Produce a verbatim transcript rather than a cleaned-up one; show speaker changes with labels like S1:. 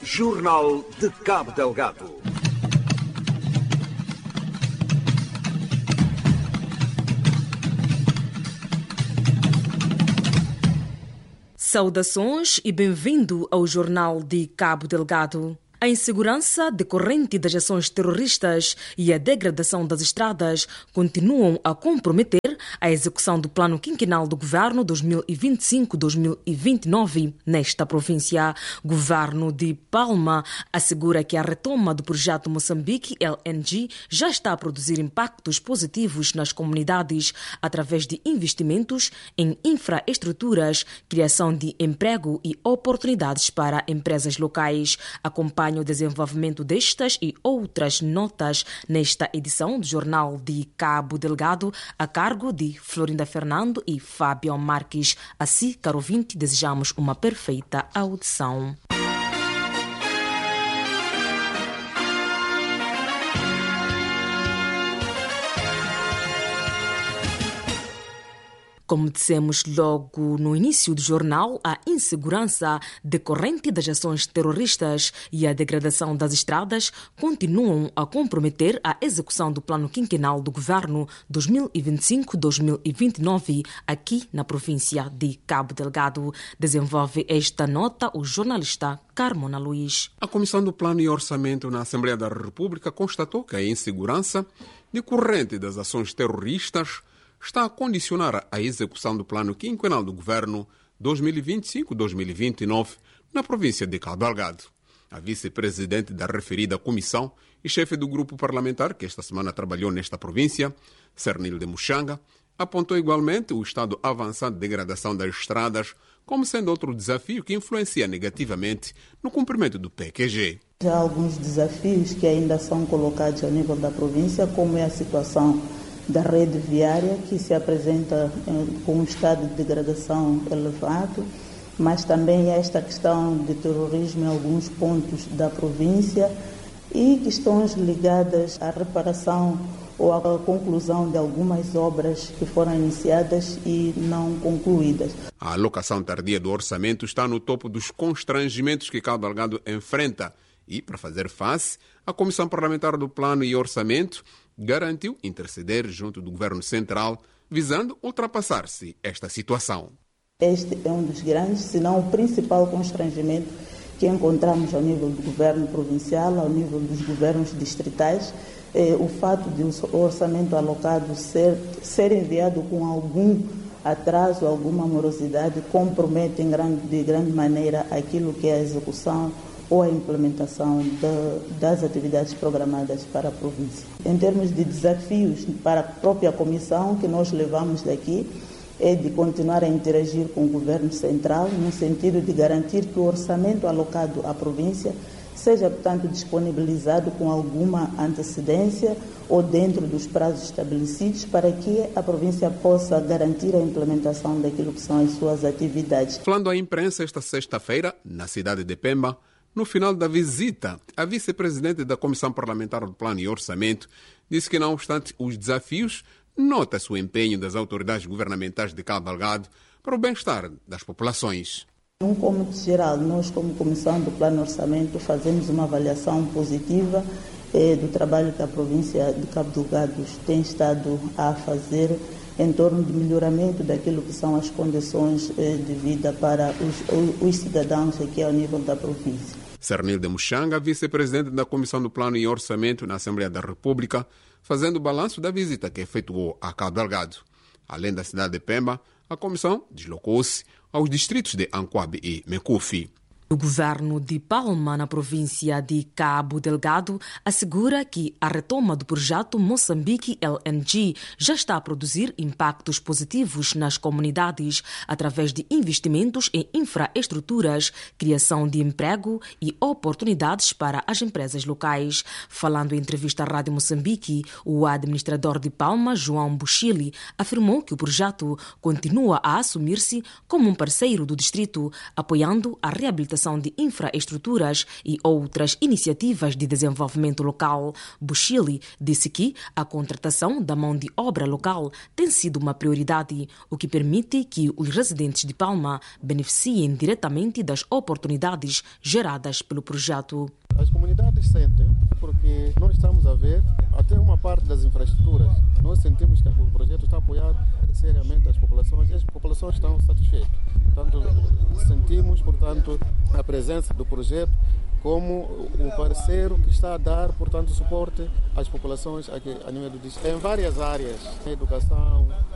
S1: Jornal de Cabo Delgado.
S2: Saudações e bem-vindo ao Jornal de Cabo Delgado. A insegurança decorrente das ações terroristas e a degradação das estradas continuam a comprometer a execução do Plano Quinquenal do Governo dois mil e vinte e cinco a dois mil e vinte e nove. Nesta província, o Governo de Palma assegura que a retoma do projeto Moçambique L N G já está a produzir impactos positivos nas comunidades através de investimentos em infraestruturas, criação de emprego e oportunidades para empresas locais. Acompanhe o desenvolvimento destas e outras notas nesta edição do Jornal de Cabo Delgado, a cargo de Florinda Fernando e Fábio Marques. Assim, caro ouvinte, desejamos uma perfeita audição. Como dissemos logo no início do jornal, a insegurança decorrente das ações terroristas e a degradação das estradas continuam a comprometer a execução do Plano Quinquenal do Governo dois mil e vinte e cinco a dois mil e vinte e nove aqui na província de Cabo Delgado. Desenvolve esta nota o jornalista Carmona Luís.
S3: A Comissão do Plano e Orçamento na Assembleia da República constatou que a insegurança decorrente das ações terroristas está a condicionar a execução do Plano Quinquenal do Governo dois mil e vinte e cinco a dois mil e vinte e nove na província de Cabo Delgado. A vice-presidente da referida comissão e chefe do grupo parlamentar que esta semana trabalhou nesta província, Cernilde Muxanga, apontou igualmente o estado avançado de degradação das estradas como sendo outro desafio que influencia negativamente no cumprimento do P Q G.
S4: Há alguns desafios que ainda são colocados ao nível da província, como é a situação da rede viária, que se apresenta com um estado de degradação elevado, mas também esta questão de terrorismo em alguns pontos da província e questões ligadas à reparação ou à conclusão de algumas obras que foram iniciadas e não concluídas.
S3: A alocação tardia do orçamento está no topo dos constrangimentos que Cabo Delgado enfrenta e, para fazer face, a Comissão Parlamentar do Plano e Orçamento garantiu interceder junto do Governo Central, visando ultrapassar-se esta situação.
S4: Este é um dos grandes, se não o principal constrangimento que encontramos ao nível do Governo Provincial, ao nível dos governos distritais, é o fato de o orçamento alocado ser, ser enviado com algum atraso, alguma morosidade, compromete em grande, de grande maneira aquilo que é a execução ou a implementação de, das atividades programadas para a província. Em termos de desafios para a própria comissão que nós levamos daqui, é de continuar a interagir com o Governo Central no sentido de garantir que o orçamento alocado à província seja, portanto, disponibilizado com alguma antecedência ou dentro dos prazos estabelecidos para que a província possa garantir a implementação daquilo que são as suas atividades.
S3: Falando à imprensa esta sexta-feira, na cidade de Pemba, no final da visita, a vice-presidente da Comissão Parlamentar do Plano e Orçamento disse que, não obstante os desafios, nota-se o empenho das autoridades governamentais de Cabo Delgado para o bem-estar das populações.
S4: Num cômodo geral, nós, como Comissão do Plano e Orçamento, fazemos uma avaliação positiva eh, do trabalho que a província de Cabo Delgado tem estado a fazer em torno do melhoramento daquilo que são as condições eh, de vida para os, os cidadãos aqui ao nível da província.
S3: Cernilde Muxanga, vice-presidente da Comissão do Plano e Orçamento na Assembleia da República, fazendo o balanço da visita que efetuou a Cabo Delgado. Além da cidade de Pemba, a comissão deslocou-se aos distritos de Anquabe e Mecufi.
S2: O governo de Palma, na província de Cabo Delgado, assegura que a retoma do projeto Moçambique L N G já está a produzir impactos positivos nas comunidades através de investimentos em infraestruturas, criação de emprego e oportunidades para as empresas locais. Falando em entrevista à Rádio Moçambique, o administrador de Palma, João Buchili, afirmou que o projeto continua a assumir-se como um parceiro do distrito, apoiando a reabilitação implementação de infraestruturas e outras iniciativas de desenvolvimento local. Buchili disse que a contratação da mão de obra local tem sido uma prioridade, o que permite que os residentes de Palma beneficiem diretamente das oportunidades geradas pelo projeto.
S5: As comunidades sentem, porque nós estamos a ver até uma parte das infraestruturas. Nós sentimos que o projeto está a apoiar seriamente as populações e as populações estão satisfeitas. Portanto, sentimos, portanto, a presença do projeto como um parceiro que está a dar, portanto, suporte às populações aqui a nível do distrito, em várias áreas, educação,